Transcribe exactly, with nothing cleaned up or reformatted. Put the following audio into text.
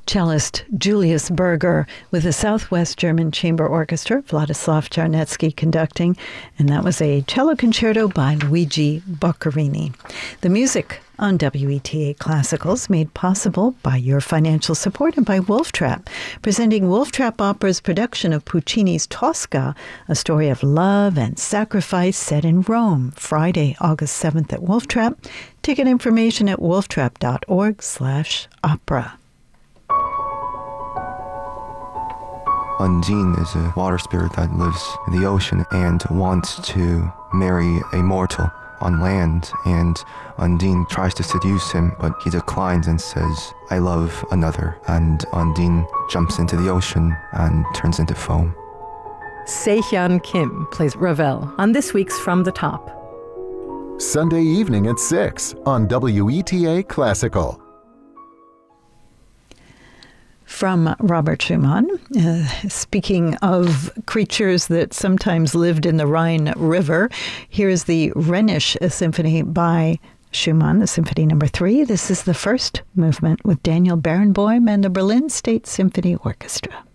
Cellist Julius Berger with the Southwest German Chamber Orchestra, Vladislav Charnetsky conducting, and that was a cello concerto by Luigi Boccherini. The music on W E T A Classicals made possible by your financial support and by Wolf Trap, presenting Wolf Trap Opera's production of Puccini's Tosca, a story of love and sacrifice set in Rome, Friday, August seventh at Wolf Trap. Ticket information at wolftrap.org slash opera. Undine is a water spirit that lives in the ocean and wants to marry a mortal on land, and Undine tries to seduce him, but he declines and says, "I love another," and Undine jumps into the ocean and turns into foam. Se-Hyun Kim plays Ravel on this week's From the Top. Sunday evening at six on W E T A Classical. From Robert Schumann, uh, speaking of creatures that sometimes lived in the Rhine River, here's the Rhenish Symphony by Schumann, the Symphony Number Three. This is the first movement with Daniel Barenboim and the Berlin State Symphony Orchestra.